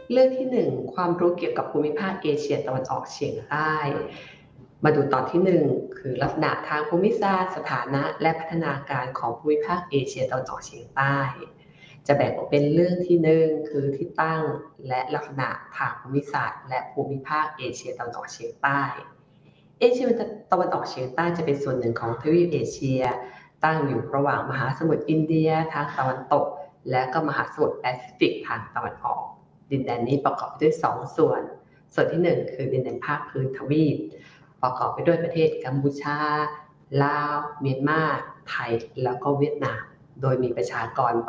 เรื่องที่1ความรู้เกี่ยวกับภูมิภาคเอเชียตะวันออกเฉียงใต้มาดูตอนที่1คือลักษณะทางภูมิศาสตร์สถานะและพัฒนาการของภูมิภาคเอเชียตะวันออกเฉียงใต้จะแบ่งออกเป็นเรื่องที่1คือที่ตั้งและลักษณะทางภูมิศาสตร์และภูมิภาคเอเชียตะวันออกเฉียงใต้เอเชียตะวันออกเฉียงใต้จะเป็นส่วนหนึ่งของทวีปเอเชียตั้งอยู่ระหว่างมหาสมุทรอินเดียทางตะวันตกและก็มหาสมุทรแปซิฟิกทางตะวันออกดินแดนนี้ประกอบด้วย2ส่วนที่1คือดินแดนภาคพื้นทวีปประกอบไปด้วยประเทศกัมพูชาลาวเมียนมาไทยแล้วก็เวียดนามโดยมีประชากร